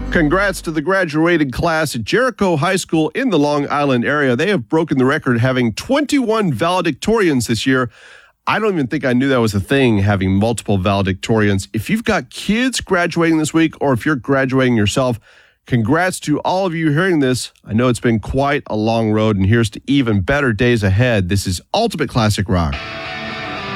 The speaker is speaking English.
Congrats to the graduating class at Jericho High School in the Long Island area. They have broken the record, having 21 valedictorians this year. I don't even think I knew that was a thing, having multiple valedictorians. If you've got kids graduating this week, or if you're graduating yourself, congrats to all of you hearing this. I know it's been quite a long road, and here's to even better days ahead. This is Ultimate Classic Rock.